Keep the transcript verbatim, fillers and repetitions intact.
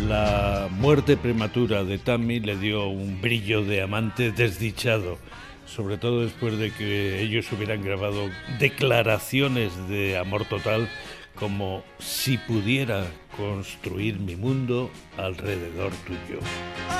La muerte prematura de Tammy le dio un brillo de amante desdichado, sobre todo después de que ellos hubieran grabado declaraciones de amor total como "si pudiera construir mi mundo alrededor tuyo".